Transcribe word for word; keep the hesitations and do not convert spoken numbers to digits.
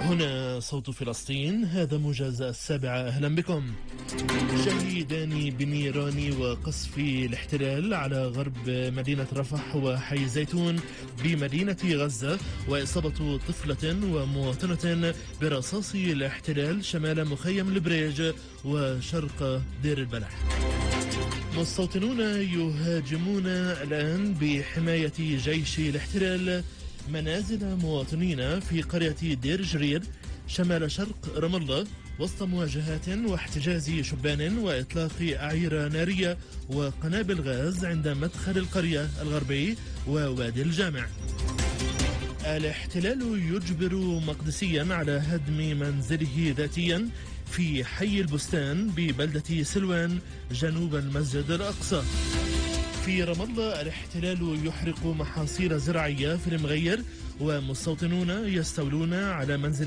هنا صوت فلسطين، هذا موجز السابعة، أهلا بكم. شهيدان بنيران وقصف الاحتلال على غرب مدينة رفح وحي زيتون بمدينة غزة، وإصابة طفلة ومواطنة برصاص الاحتلال شمال مخيم البريج وشرق دير البلح. مستوطنون يهاجمون الآن بحماية جيش الاحتلال منازل مواطنين في قرية دير جرير شمال شرق رام الله، وسط مواجهات واحتجاز شبان وإطلاق أعيرة نارية وقنابل غاز عند مدخل القرية الغربي ووادي الجامع. الاحتلال يجبر مقدسيا على هدم منزله ذاتيا في حي البستان ببلدة سلوان جنوب المسجد الأقصى. في رام الله الاحتلال يحرق محاصيل زراعية في المغير، ومستوطنون يستولون على منزل